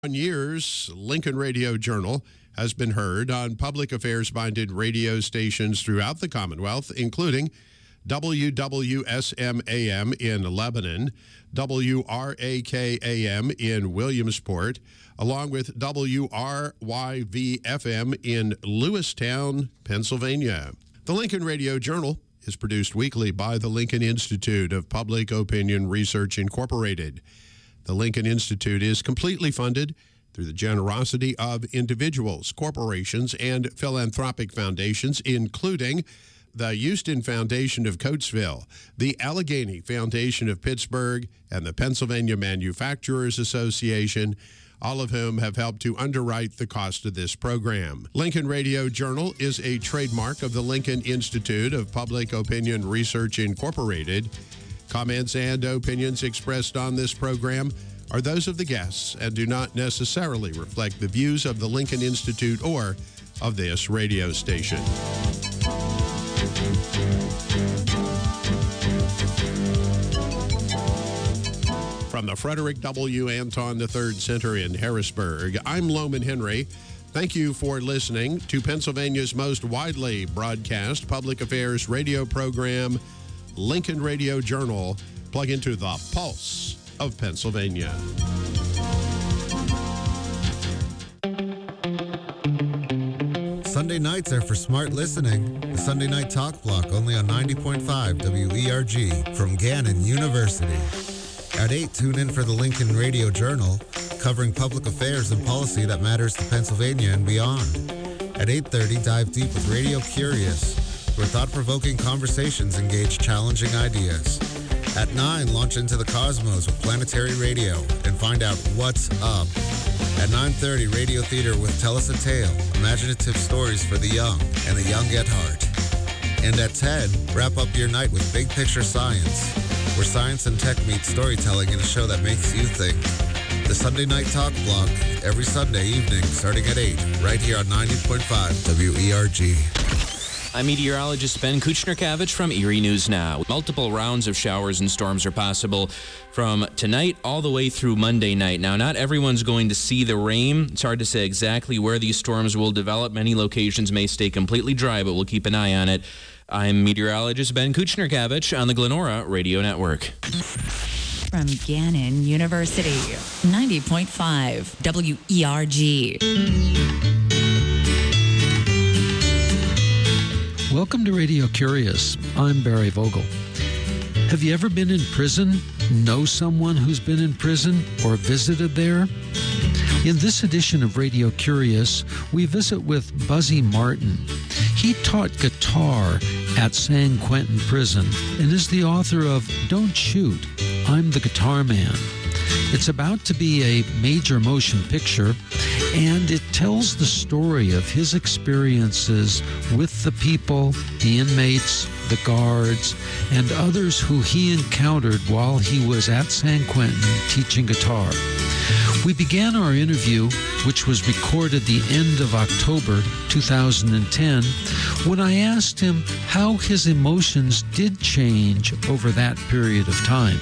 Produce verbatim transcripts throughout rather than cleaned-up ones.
Years, Lincoln Radio Journal has been heard on public affairs-minded radio stations throughout the Commonwealth, including W W S M A M in Lebanon, W R A K A M in Williamsport, along with W R Y V F M in Lewistown, Pennsylvania. The Lincoln Radio Journal is produced weekly by the Lincoln Institute of Public Opinion Research, Incorporated. The Lincoln Institute is completely funded through the generosity of individuals, corporations, and philanthropic foundations, including the Houston Foundation of Coatesville, the Allegheny Foundation of Pittsburgh, and the Pennsylvania Manufacturers Association, all of whom have helped to underwrite the cost of this program. Lincoln Radio Journal is a trademark of the Lincoln Institute of Public Opinion Research, Incorporated. Comments and opinions expressed on this program are those of the guests and do not necessarily reflect the views of the Lincoln Institute or of this radio station. From the Frederick W. Anton the third Center in Harrisburg, I'm Loman Henry. Thank you for listening to Pennsylvania's most widely broadcast public affairs radio program, Lincoln Radio Journal. Plug into the pulse of Pennsylvania. Sunday nights are for smart listening. The Sunday Night Talk Block, only on ninety point five W E R G from Gannon University. At eight, tune in for the Lincoln Radio Journal, covering public affairs and policy that matters to Pennsylvania and beyond. At eight thirty, dive deep with Radio Curious, where thought-provoking conversations engage challenging ideas. At nine, launch into the cosmos with Planetary Radio and find out what's up. At nine thirty, Radio Theater with Tell Us a Tale, imaginative stories for the young and the young at heart. And at ten, wrap up your night with Big Picture Science, where science and tech meet storytelling in a show that makes you think. The Sunday Night Talk Block, every Sunday evening starting at eight, right here on ninety point five W E R G. I'm meteorologist Ben Kuchner-Kavich from Erie News Now. Multiple rounds of showers and storms are possible from tonight all the way through Monday night. Now, not everyone's going to see the rain. It's hard to say exactly where these storms will develop. Many locations may stay completely dry, but we'll keep an eye on it. I'm meteorologist Ben Kuchner-Kavich on the Glenora Radio Network. From Gannon University, ninety point five W E R G. Welcome to Radio Curious. I'm Barry Vogel. Have you ever been in prison, know someone who's been in prison, or visited there? In this edition of Radio Curious, we visit with Buzzy Martin. He taught guitar at San Quentin Prison and is the author of Don't Shoot, I'm the Guitar Man. It's about to be a major motion picture, and it tells the story of his experiences with the people, the inmates, the guards, and others who he encountered while he was at San Quentin teaching guitar. We began our interview, which was recorded the end of October two thousand ten, when I asked him how his emotions did change over that period of time.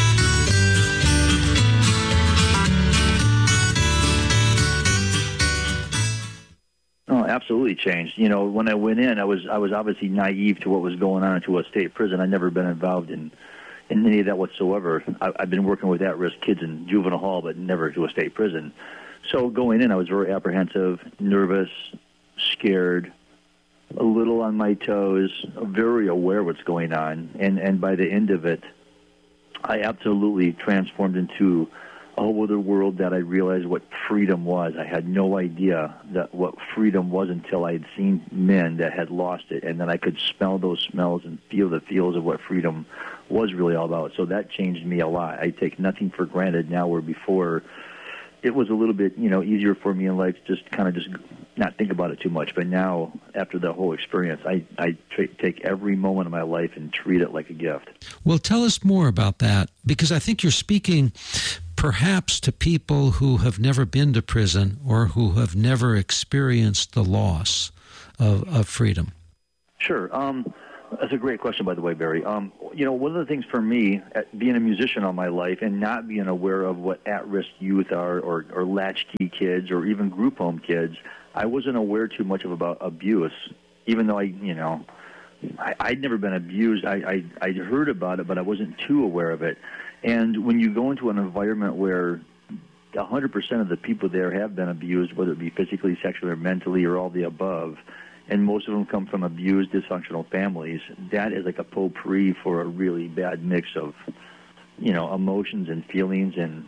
Absolutely changed. You know, when I went in, I was I was obviously naive to what was going on into a state prison. I'd never been involved in, in any of that whatsoever. I, I've been working with at-risk kids in juvenile hall, but never to a state prison. So going in, I was very apprehensive, nervous, scared, a little on my toes, very aware of what's going on. And, and by the end of it, I absolutely transformed into a whole other world that I realized what freedom was. I had no idea that what freedom was until I had seen men that had lost it, and then I could smell those smells and feel the feels of what freedom was really all about. So that changed me a lot. I take nothing for granted now, where before it was a little bit, you know, easier for me in life to just kind of just not think about it too much. But now, after the whole experience, I, I tra- take every moment of my life and treat it like a gift. Well, tell us more about that, because I think you're speaking perhaps to people who have never been to prison or who have never experienced the loss of, of freedom. Sure. Um, That's a great question, by the way, Barry. Um, you know, one of the things for me, being a musician all my life and not being aware of what at-risk youth are or, or latchkey kids or even group home kids, I wasn't aware too much of about abuse, even though I, you know, I, I'd never been abused. I, I, I'd heard about it, but I wasn't too aware of it. And when you go into an environment where one hundred percent of the people there have been abused, whether it be physically, sexually, or mentally, or all the above, and most of them come from abused, dysfunctional families, that is like a potpourri for a really bad mix of, you know, emotions and feelings. And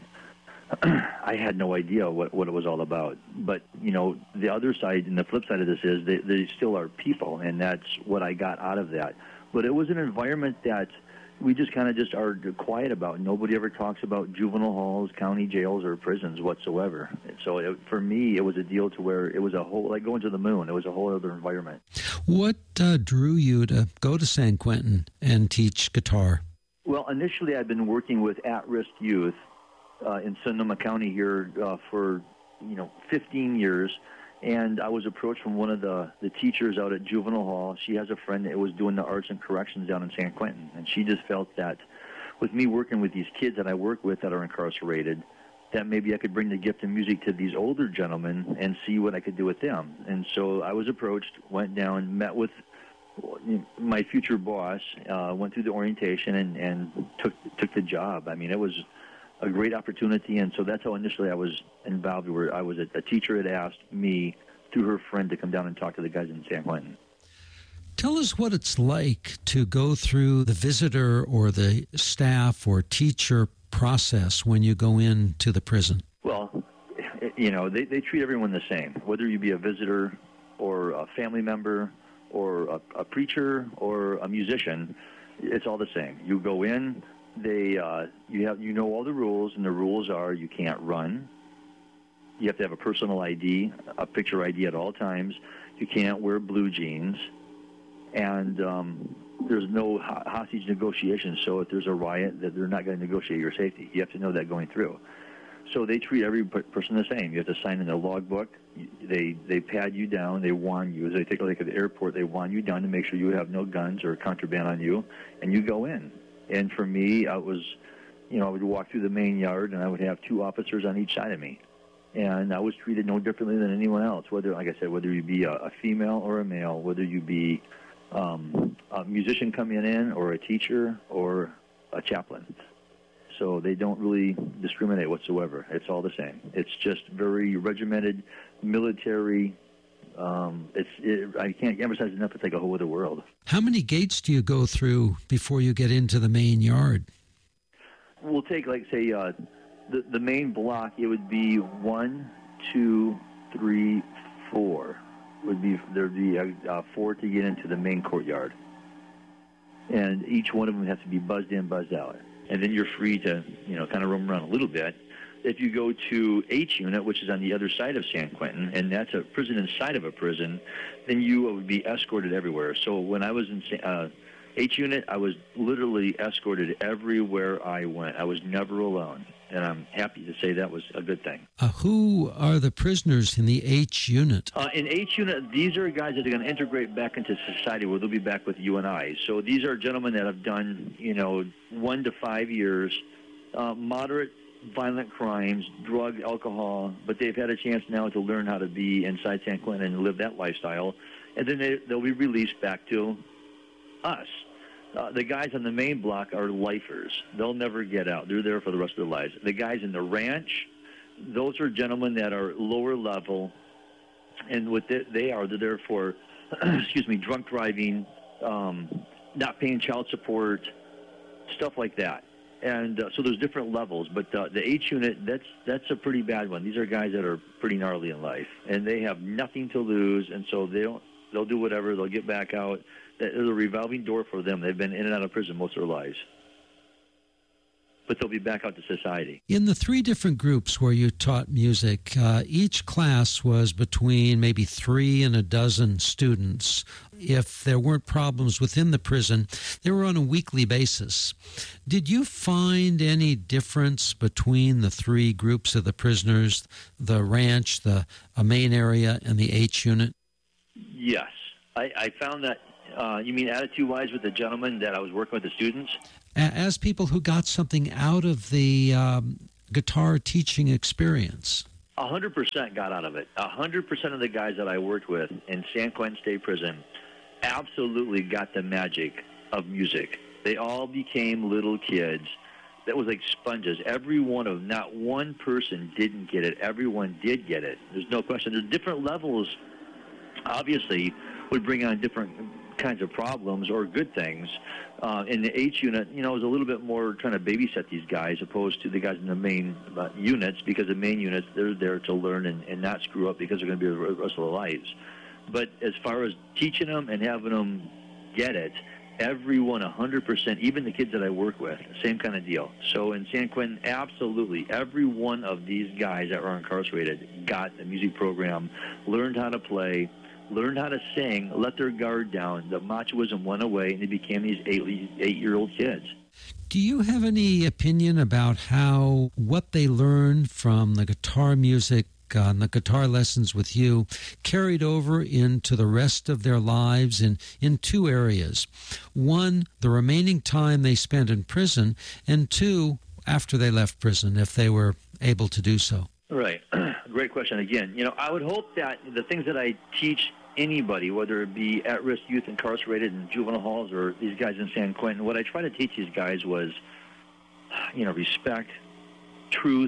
I had no idea what, what it was all about. But, you know, the other side and the flip side of this is they, they still are people, and that's what I got out of that. But it was an environment that we just kind of just are quiet about. Nobody ever talks about juvenile halls, county jails, or prisons whatsoever. And so it, for me, it was a deal to where it was a whole, like going to the moon. It was a whole other environment. What uh, drew you to go to San Quentin and teach guitar? Well, initially I'd been working with at-risk youth uh, in Sonoma County here uh, for, you know, fifteen years. And I was approached from one of the, the teachers out at Juvenile Hall. She has a friend that was doing the arts and corrections down in San Quentin. And she just felt that with me working with these kids that I work with that are incarcerated, that maybe I could bring the gift of music to these older gentlemen and see what I could do with them. And so I was approached, went down, met with my future boss, uh, went through the orientation, and, and took took the job. I mean, it was a great opportunity, and so that's how initially I was involved. Where I was a, a teacher had asked me through her friend to come down and talk to the guys in San Quentin. Tell us what it's like to go through the visitor or the staff or teacher process when you go into the prison. Well, you know, they, they treat everyone the same, whether you be a visitor or a family member or a, a preacher or a musician. It's all the same. You go in. They, uh, you have, you know all the rules, and the rules are you can't run. You have to have a personal I D, a picture I D at all times. You can't wear blue jeans, and um, there's no hostage negotiation. So if there's a riot, that they're not going to negotiate your safety. You have to know that going through. So they treat every person the same. You have to sign in the logbook. They they pad you down. They warn you. As they take a look at the airport, they warn you down to make sure you have no guns or contraband on you, and you go in. And for me, I was, you know, I would walk through the main yard, and I would have two officers on each side of me. And I was treated no differently than anyone else, whether, like I said, whether you be a, a female or a male, whether you be um, a musician coming in or a teacher or a chaplain. So they don't really discriminate whatsoever. It's all the same. It's just very regimented, military. Um, it's it, I can't emphasize enough. It's like a whole other world. How many gates do you go through before you get into the main yard? We'll take, like, say, uh, the the main block. It would be one, two, three, four. Would be there'd be uh, four to get into the main courtyard, and each one of them has to be buzzed in, buzzed out, and then you're free to, you know, kind of roam around a little bit. If you go to H Unit, which is on the other side of San Quentin, and that's a prison inside of a prison, then you would be escorted everywhere. So when I was in uh, H Unit, I was literally escorted everywhere I went. I was never alone, and I'm happy to say that was a good thing. Uh, who are the prisoners in the H Unit? Uh, in H Unit, these are guys that are going to integrate back into society where they'll be back with you and I. So these are gentlemen that have done, you know, one to five years, uh, moderate violent crimes, drug, alcohol, but they've had a chance now to learn how to be inside San Quentin and live that lifestyle, and then they, they'll be released back to us. Uh, the guys on the main block are lifers. They'll never get out. They're there for the rest of their lives. The guys in the ranch, those are gentlemen that are lower level, and what they, they are, they're there for, excuse me, drunk driving, um, not paying child support, stuff like that. And uh, so there's different levels, but uh, the H Unit, that's that's a pretty bad one. These are guys that are pretty gnarly in life, and they have nothing to lose, and so they don't, they'll do whatever. They'll get back out. There's a revolving door for them. They've been in and out of prison most of their lives, but they'll be back out to society. In the three different groups where you taught music, uh, each class was between maybe three and a dozen students. If there weren't problems within the prison, they were on a weekly basis. Did you find any difference between the three groups of the prisoners, the ranch, the uh, main area, and the H Unit? Yes. I, I found that Uh, you mean attitude-wise with the gentleman that I was working with the students? As people who got something out of the um, guitar teaching experience. A hundred percent got out of it. A hundred percent of the guys that I worked with in San Quentin State Prison absolutely got the magic of music. They all became little kids that was like sponges. Every one of them, not one person didn't get it. Everyone did get it. There's no question. There's different levels, obviously, would bring on different kinds of problems or good things. Uh, in the H unit, you know, it was a little bit more trying to babysit these guys opposed to the guys in the main uh, units, because the main units, they're there to learn and, and not screw up because they're going to be the rest of their lives. But as far as teaching them and having them get it, everyone, one hundred percent, even the kids that I work with, same kind of deal. So in San Quentin, absolutely, every one of these guys that were incarcerated got the music program, learned how to play, learned how to sing, let their guard down. The machoism went away, and they became these eight, eight-year-old kids. Do you have any opinion about how what they learned from the guitar music uh, and the guitar lessons with you carried over into the rest of their lives in, in two areas? One, the remaining time they spent in prison, and two, after they left prison, if they were able to do so? Right. Great question. Again, you know, I would hope that the things that I teach anybody, whether it be at-risk youth incarcerated in juvenile halls or these guys in San Quentin, what I try to teach these guys was, you know, respect, truth,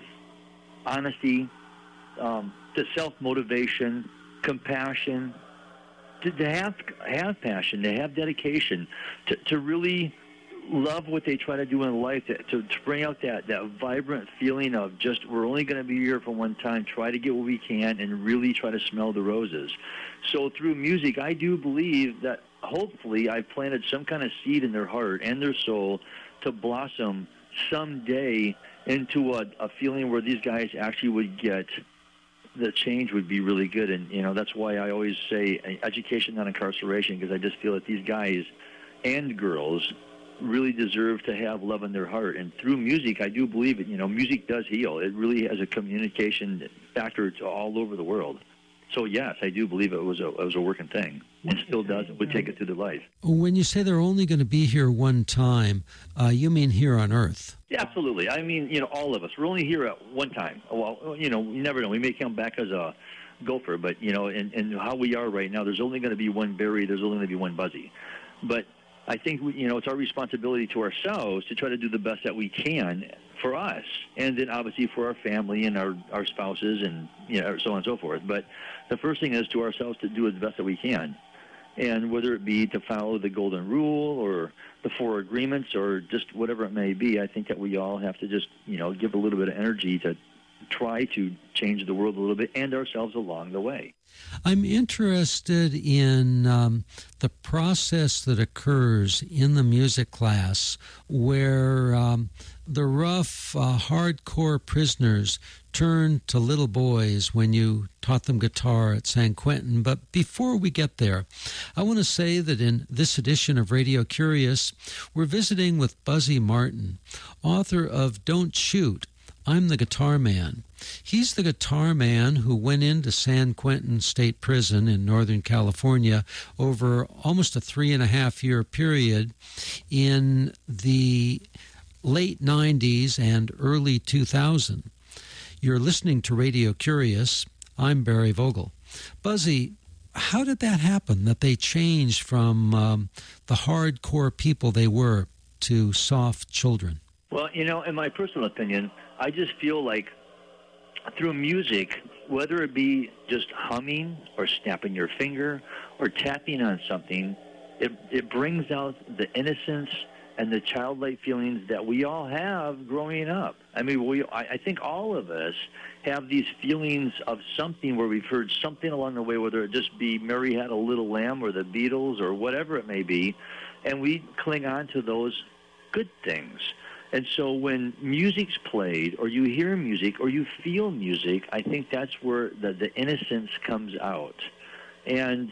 honesty, um, the self-motivation, compassion, to, to have have passion, to have dedication, to, to really love what they try to do in life, to, to, to bring out that, that vibrant feeling of just, we're only going to be here for one time, try to get what we can, and really try to smell the roses. So through music, I do believe that hopefully I've planted some kind of seed in their heart and their soul to blossom someday into a, a feeling where these guys actually would get the change would be really good. And, you know, that's why I always say education, not incarceration, because I just feel that these guys and girls really deserve to have love in their heart. And through music, I do believe it. You know, music does heal. It really has a communication factor to all over the world. So, yes, I do believe it was a, it was a working thing, and still does. It would take it through their life. When you say they're only going to be here one time, uh, you mean here on Earth? Yeah, absolutely. I mean, you know, all of us. We're only here at one time. Well, you know, you never know. We may come back as a gopher, but, you know, and, and how we are right now, there's only going to be one Barry, there's only going to be one Buzzy. But I think, we, you know, it's our responsibility to ourselves to try to do the best that we can for us, and then obviously for our family and our, our spouses and, you know, so on and so forth. But the first thing is to ourselves to do the best that we can. And whether it be to follow the golden rule or the four agreements or just whatever it may be, I think that we all have to just, you know, give a little bit of energy to try to change the world a little bit and ourselves along the way. I'm interested in um, the process that occurs in the music class where um, the rough, uh, hardcore prisoners turn to little boys when you taught them guitar at San Quentin. But before we get there, I want to say that in this edition of Radio Curious, we're visiting with Buzzy Martin, author of Don't Shoot, I'm the Guitar Man. He's the guitar man who went into San Quentin State Prison in Northern California over almost a three and a half year period in the late nineties and early two thousand. You're listening to Radio Curious. I'm Barry Vogel. Buzzy, how did that happen, that they changed from um, the hardcore people they were to soft children? Well, you know, in my personal opinion, I just feel like through music, whether it be just humming or snapping your finger or tapping on something, it, it brings out the innocence and the childlike feelings that we all have growing up. I mean, we, I, I think all of us have these feelings of something where we've heard something along the way, whether it just be Mary Had a Little Lamb or the Beatles or whatever it may be, and we cling on to those good things. And so when music's played or you hear music or you feel music, I think that's where the, the innocence comes out. And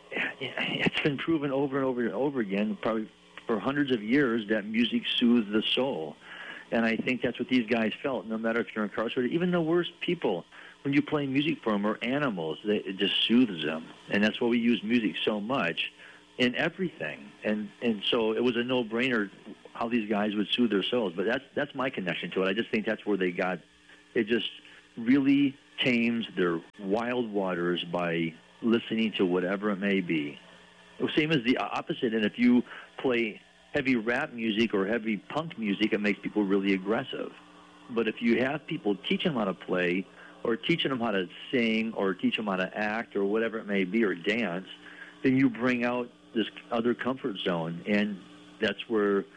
it's been proven over and over and over again, probably for hundreds of years, that music soothes the soul. And I think that's what these guys felt, no matter if you're incarcerated. Even the worst people, when you play music for them, or animals, they, it just soothes them. And that's why we use music so much, in everything. And and so it was a no-brainer how these guys would sue their souls. But that's that's my connection to it. I just think that's where they got it. Just really tames their wild waters by listening to whatever it may be. Same as the opposite. And if you play heavy rap music or heavy punk music, it makes people really aggressive. But if you have people teaching them how to play, or teaching them how to sing, or teach them how to act, or whatever it may be, or dance, then you bring out this other comfort zone, and that's where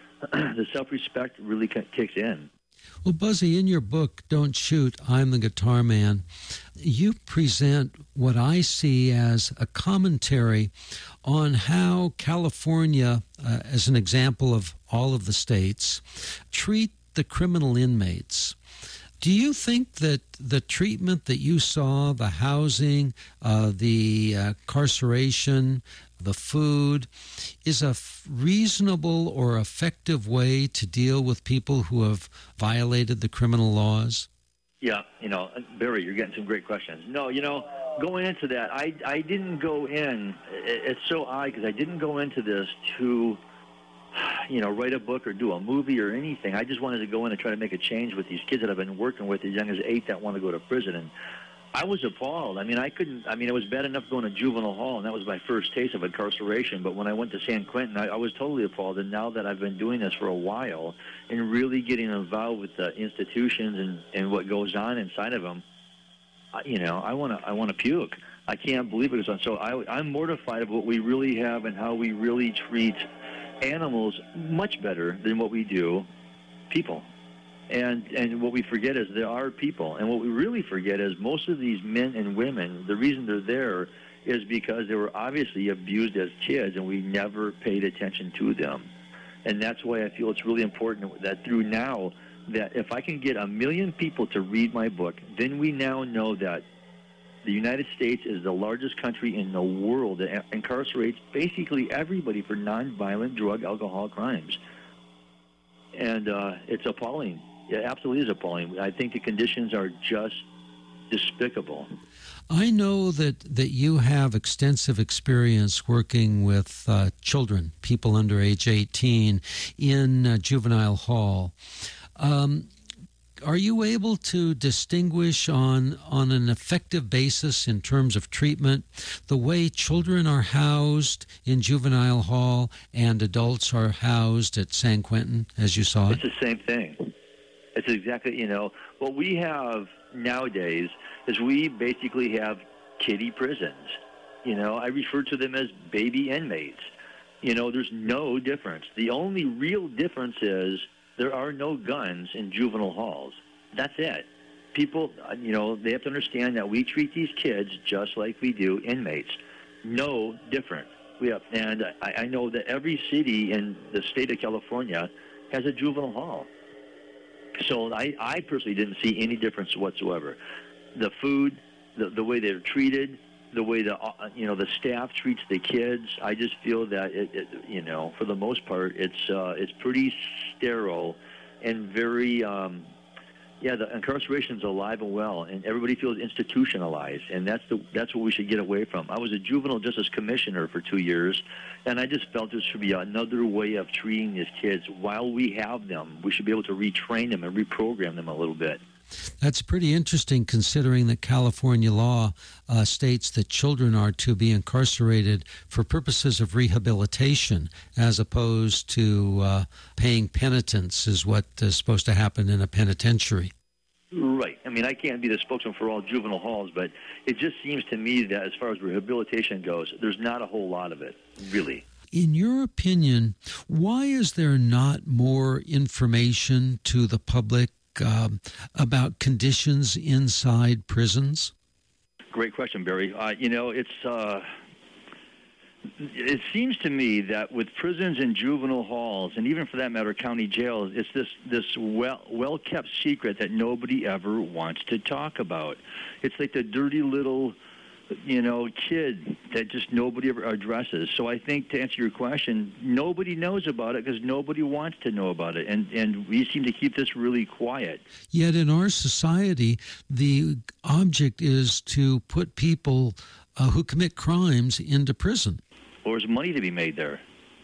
the self-respect really kicks in. Well, Buzzy, in your book, Don't Shoot, I'm the Guitar Man, you present what I see as a commentary on how California, uh, as an example of all of the states, treat the criminal inmates. Do you think that the treatment that you saw, the housing, uh, the uh, incarceration, the food, is a f- reasonable or effective way to deal with people who have violated the criminal laws? Yeah, you know, Barry, you're getting some great questions. No, you know, going into that, I, I didn't go in, it, it's so odd because I didn't go into this to, you know, write a book or do a movie or anything. I just wanted to go in and try to make a change with these kids that I've been working with as young as eight that want to go to prison. And I was appalled. I mean, I couldn't, I mean, it was bad enough going to juvenile hall, and that was my first taste of incarceration. But when I went to San Quentin, I, I was totally appalled. And now that I've been doing this for a while and really getting involved with the institutions and, and what goes on inside of them, I, you know, I want to I want to puke. I can't believe it. So I, I'm mortified of what we really have and how we really treat animals much better than what we do people. And and what we forget is there are people. And what we really forget is most of these men and women, the reason they're there is because they were obviously abused as kids and we never paid attention to them. And that's why I feel it's really important that through now, that if I can get a million people to read my book, then we now know that the United States is the largest country in the world that incarcerates basically everybody for nonviolent drug, alcohol crimes. And uh, it's appalling. It absolutely is appalling. I think the conditions are just despicable. I know that, that you have extensive experience working with uh, children, people under age eighteen, in uh, juvenile hall. Um, are you able to distinguish on, on an effective basis in terms of treatment the way children are housed in juvenile hall and adults are housed at San Quentin, as you saw it? It's the same thing. It's exactly, you know, what we have nowadays is we basically have kiddie prisons. You know, I refer to them as baby inmates. You know, there's no difference. The only real difference is there are no guns in juvenile halls. That's it. People, you know, they have to understand that we treat these kids just like we do inmates. No different. We have, and I, I know that every city in the state of California has a juvenile hall. So I, I personally didn't see any difference whatsoever. The food, the, the way they're treated, the way the uh, you know the staff treats the kids, I just feel that it, it you know for the most part it's uh, it's pretty sterile and very um, yeah the incarceration's alive and well, and everybody feels institutionalized, and that's the that's what we should get away from. I was a juvenile justice commissioner for two years, and I just felt there should be another way of treating these kids while we have them. We should be able to retrain them and reprogram them a little bit. That's pretty interesting, considering that California law uh, states that children are to be incarcerated for purposes of rehabilitation as opposed to uh, paying penitence is what is supposed to happen in a penitentiary. Right. I mean, I can't be the spokesman for all juvenile halls, but it just seems to me that as far as rehabilitation goes, there's not a whole lot of it, really. In your opinion, why is there not more information to the public Um, about conditions inside prisons? Great question, Barry. Uh, you know, it's uh, it seems to me that with prisons and juvenile halls, and even for that matter, county jails, it's this this well well kept secret that nobody ever wants to talk about. It's like the dirty little, you know, kid that just nobody ever addresses. So I think, to answer your question, nobody knows about it because nobody wants to know about it, and and we seem to keep this really quiet. Yet in our society, the object is to put people uh, who commit crimes into prison. or is money to be made there?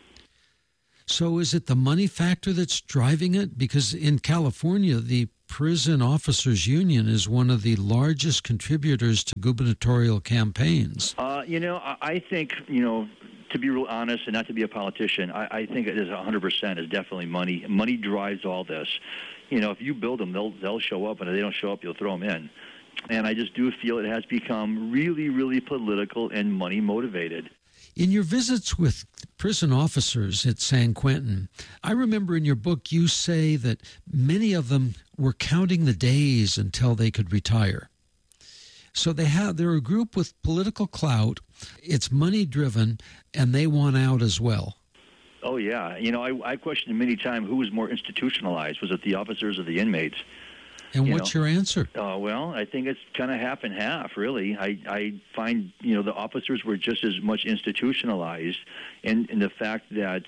So is it the money factor that's driving it? Because in California, the Prison Officers Union is one of the largest contributors to gubernatorial campaigns. Uh, you know, I, I think, you know, to be real honest and not to be a politician, I, I think it is one hundred percent is definitely money. Money drives all this. You know, if you build them, they'll they'll show up, and if they don't show up, you'll throw them in. And I just do feel it has become really, really political and money motivated. In your visits with prison officers at San Quentin, I remember in your book you say that many of them were counting the days until they could retire. So they have they're a group with political clout, it's money driven, and they want out as well. Oh, yeah. You know, I, I questioned many times who was more institutionalized. Was it the officers or the inmates? And you what's know? your answer? Uh, well, I think it's kind of half and half, really. I, I find, you know, the officers were just as much institutionalized in, in the fact that,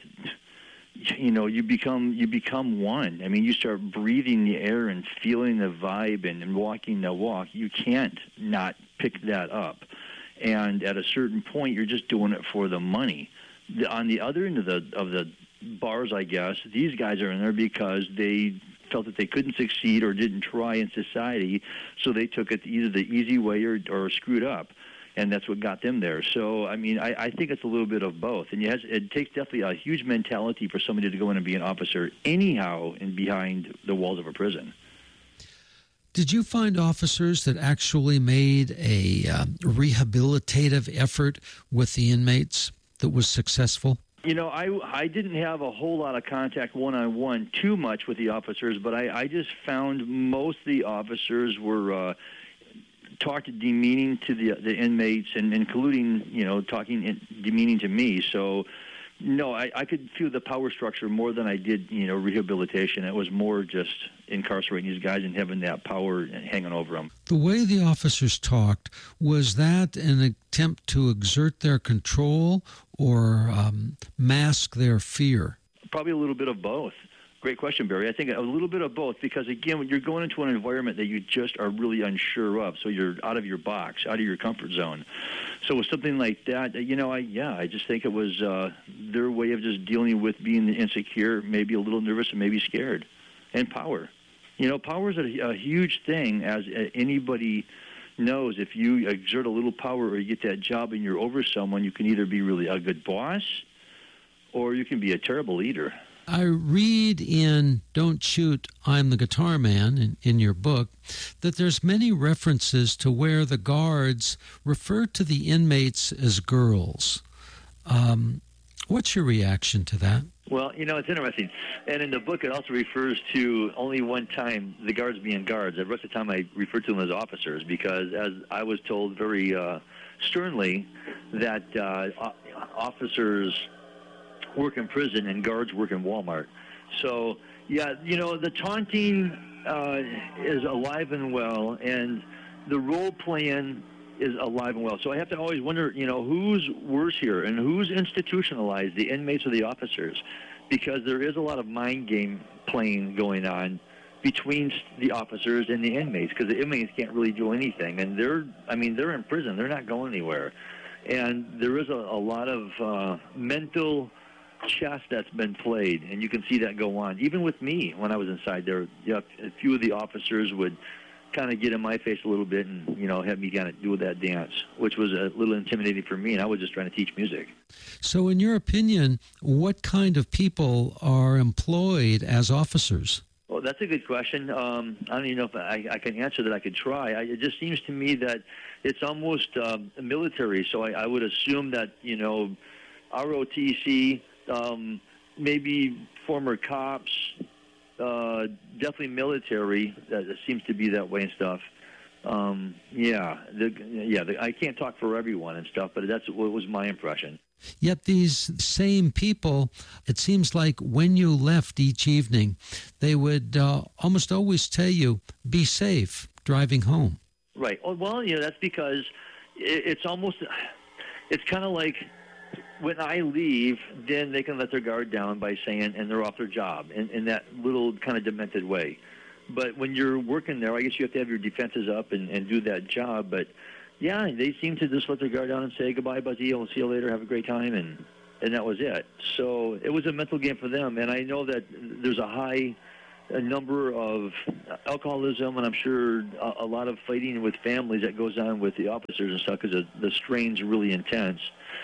you know, you become you become one. I mean, you start breathing the air and feeling the vibe and, and walking the walk. You can't not pick that up. And at a certain point, you're just doing it for the money. The, on the other end of the of the bars, I guess, these guys are in there because they felt that they couldn't succeed or didn't try in society, so they took it either the easy way or, or screwed up, and that's what got them there. So, I mean, I, I think it's a little bit of both, and it, has, it takes definitely a huge mentality for somebody to go in and be an officer anyhow in behind the walls of a prison. Did you find officers that actually made a uh, rehabilitative effort with the inmates that was successful? You know, I, I didn't have a whole lot of contact one-on-one too much with the officers, but I, I just found most of the officers were uh, talked demeaning to the the inmates, and including, you know, talking in, demeaning to me. So, no, I, I could feel the power structure more than I did, you know, rehabilitation. It was more just incarcerating these guys and having that power hanging over them. The way the officers talked, was that an attempt to exert their control or um, mask their fear? Probably a little bit of both. Great question, Barry. I think a little bit of both because, again, when you're going into an environment that you just are really unsure of, so you're out of your box, out of your comfort zone. So with something like that, you know, I yeah, I just think it was uh, their way of just dealing with being insecure, maybe a little nervous and maybe scared, and power. You know, power is a, a huge thing, as anybody knows. If you exert a little power or you get that job and you're over someone, you can either be really a good boss or you can be a terrible leader. I read in Don't Shoot, I'm the Guitar Man, in, in your book, that there's many references to where the guards refer to the inmates as girls. Um, what's your reaction to that? Well, you know, it's interesting. And in the book, it also refers to only one time the guards being guards. The rest of the time I refer to them as officers because, as I was told very uh, sternly, that uh, officers work in prison and guards work in Walmart. So, yeah, you know, the taunting uh, is alive and well, and the role-playing is alive and well. So I have to always wonder, you know, who's worse here and who's institutionalized, the inmates or the officers? Because there is a lot of mind game playing going on between the officers and the inmates because the inmates can't really do anything. And they're, I mean, they're in prison. They're not going anywhere. And there is a, a lot of uh, mental chess that's been played, and you can see that go on. Even with me, when I was inside there, you know, a few of the officers would kind of get in my face a little bit and, you know, have me kind of do that dance, which was a little intimidating for me, and I was just trying to teach music. So in your opinion, what kind of people are employed as officers? Well, that's a good question. Um, I don't even know if I, I can answer that. I could try. I, it just seems to me that it's almost um, military, so I, I would assume that, you know, R O T C, Um, maybe former cops, uh, definitely military. That uh, seems to be that way and stuff. Um, yeah, the, yeah. The, I can't talk for everyone and stuff, but that's what was my impression. Yet these same people, it seems like when you left each evening, they would uh, almost always tell you, "Be safe driving home." Right. Oh, well, you know, that's because it, it's almost, it's kind of like, when I leave, then they can let their guard down by saying, and they're off their job in, in that little kind of demented way. But when you're working there, I guess you have to have your defenses up and, and do that job. But, Yeah, they seemed to just let their guard down and say, goodbye, Buzzy, I'll see you later, have a great time, and, and that was it. So it was a mental game for them, and I know that there's a high a number of alcoholism, and I'm sure a, a lot of fighting with families that goes on with the officers and stuff, because the, the strain's really intense.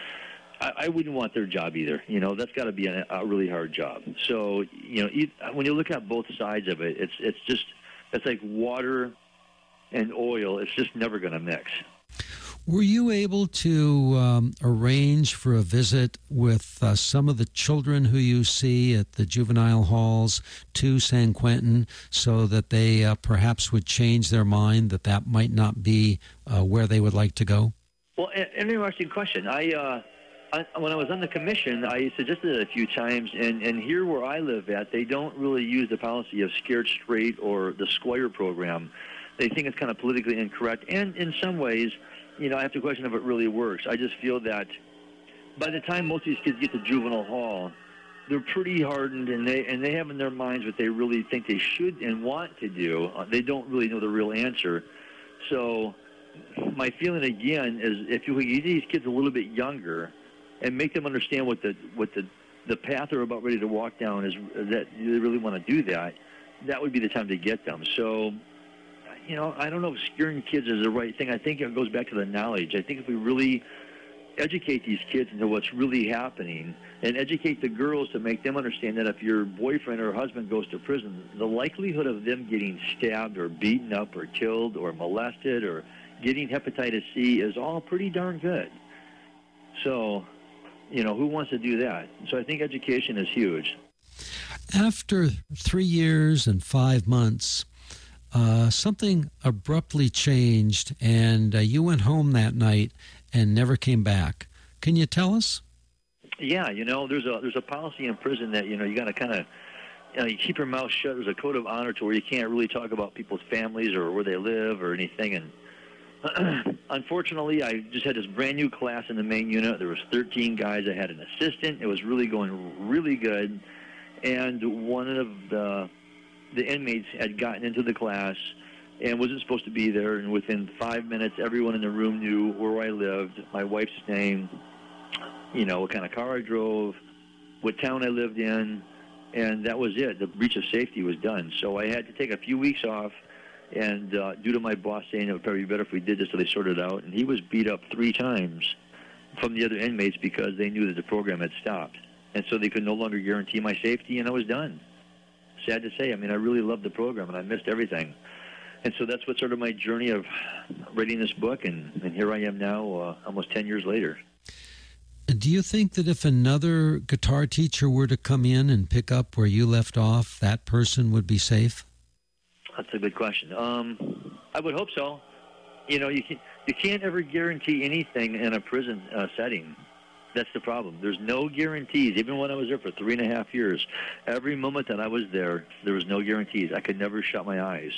I, I wouldn't want their job either. You know, that's got to be a, a really hard job. So, you know, e- when you look at both sides of it, it's it's just, it's like water and oil. It's just never going to mix. Were you able to um, arrange for a visit with uh, some of the children who you see at the juvenile halls to San Quentin so that they uh, perhaps would change their mind that that might not be uh, where they would like to go? Well, an interesting question. I, uh, I, when I was on the commission, I suggested it a few times, and, and here where I live at, they don't really use the policy of Scared Straight or the Squire program. They think it's kind of politically incorrect, and in some ways, you know, I have to question if it really works. I just feel that by the time most of these kids get to juvenile hall, they're pretty hardened, and they and they have in their minds what they really think they should and want to do. Uh, they don't really know the real answer. So my feeling again is if you could get these kids a little bit younger and make them understand what the what the the path they're about ready to walk down is, that they really want to do that, that would be the time to get them. So, you know, I don't know if scaring kids is the right thing. I think it goes back to the knowledge. I think if we really educate these kids into what's really happening and educate the girls to make them understand that if your boyfriend or husband goes to prison, the likelihood of them getting stabbed or beaten up or killed or molested or getting hepatitis C is all pretty darn good. So, you know, who wants to do that? So I think education is huge. After three years and five months, Uh, something abruptly changed, and uh, you went home that night and never came back. Can you tell us? Yeah, you know, there's a there's a policy in prison that, you know, you got to kind of, you know, you keep your mouth shut. There's a code of honor to where you can't really talk about people's families or where they live or anything. And unfortunately, I just had this brand new class in the main unit. There was thirteen guys. I had an assistant. It was really going really good, and one of the the inmates had gotten into the class and wasn't supposed to be there, and within five minutes, everyone in the room knew where I lived, my wife's name, you know, what kind of car I drove, what town I lived in, and that was it. The breach of safety was done. So I had to take a few weeks off, and uh, due to my boss saying it would probably be better if we did this so they sorted it out, and he was beat up three times from the other inmates because they knew that the program had stopped. And so they could no longer guarantee my safety, and I was done. Sad to say. I mean, I really loved the program, and I missed everything. And so that's what sort of my journey of writing this book, and, and here I am now, uh, almost ten years later. Do you think that if another guitar teacher were to come in and pick up where you left off, that person would be safe? That's a good question. Um, I would hope so. You know, you, can, you can't ever guarantee anything in a prison uh, setting. That's the problem. There's no guarantees. Even when I was there for three and a half years, every moment that I was there, there was no guarantees. I could never shut my eyes.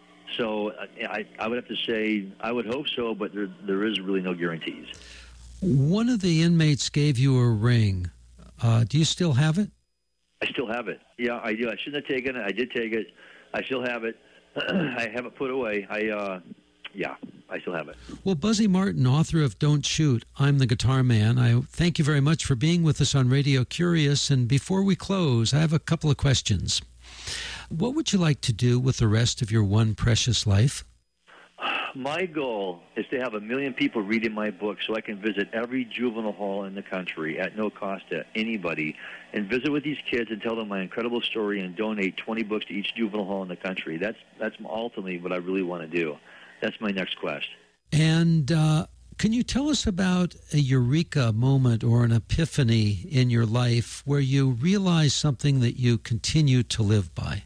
So I, I would have to say I would hope so, but there, there is really no guarantees. One of the inmates gave you a ring. Uh, do you still have it? I still have it. Yeah, I do. I shouldn't have taken it. I did take it. I still have it. I have it put away. I, uh, yeah, I still have it. Well, Buzzy Martin, author of Don't Shoot, I'm the Guitar Man. I thank you very much for being with us on Radio Curious. And before we close, I have a couple of questions. What would you like to do with the rest of your one precious life? My goal is to have a million people reading my book so I can visit every juvenile hall in the country at no cost to anybody and visit with these kids and tell them my incredible story and donate twenty books to each juvenile hall in the country. That's, that's ultimately what I really want to do. That's my next quest. And uh, can you tell us about a eureka moment or an epiphany in your life where you realized something that you continue to live by?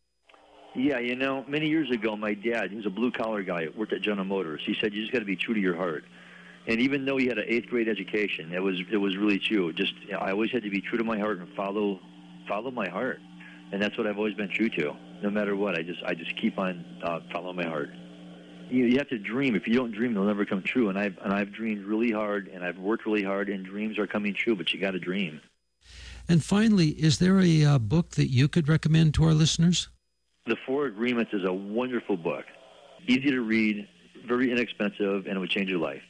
Yeah, you know, many years ago, my dad, he was a blue-collar guy, worked at General Motors. He said, you just got to be true to your heart. And even though he had an eighth-grade education, it was it was really true. Just, you know, I always had to be true to my heart and follow follow my heart. And that's what I've always been true to. No matter what, I just I just keep on uh, following my heart. You, you have to dream. If you don't dream, they'll never come true. And I've, and I've dreamed really hard, and I've worked really hard, and dreams are coming true, but you got to dream. And finally, is there a uh, book that you could recommend to our listeners? The Four Agreements is a wonderful book. Easy to read, very inexpensive, and it would change your life.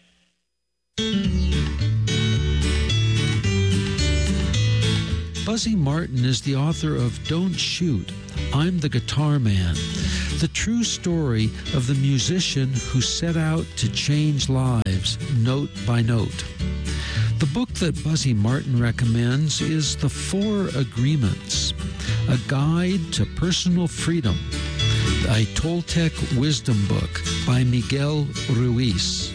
Buzzy Martin is the author of Don't Shoot, I'm the Guitar Man, the true story of the musician who set out to change lives note by note. The book that Buzzy Martin recommends is The Four Agreements, a guide to personal freedom, a Toltec wisdom book by Miguel Ruiz.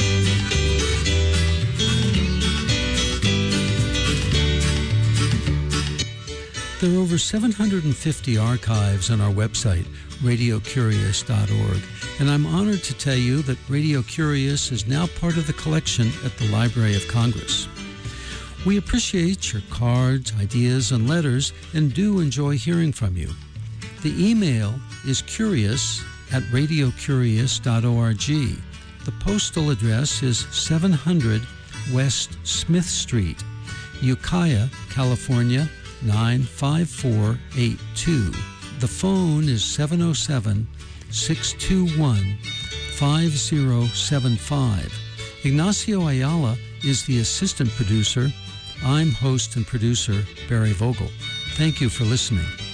There are over seven hundred fifty archives on our website, radio curious dot org, and I'm honored to tell you that Radio Curious is now part of the collection at the Library of Congress. We appreciate your cards, ideas, and letters, and do enjoy hearing from you. The email is curious at radio curious dot org. The postal address is seven hundred West Smith Street, Ukiah, California, nine five four eight two. The phone is seven oh seven, six two one, five oh seven five. Ignacio Ayala is the assistant producer. I'm host and producer Barry Vogel. Thank you for listening.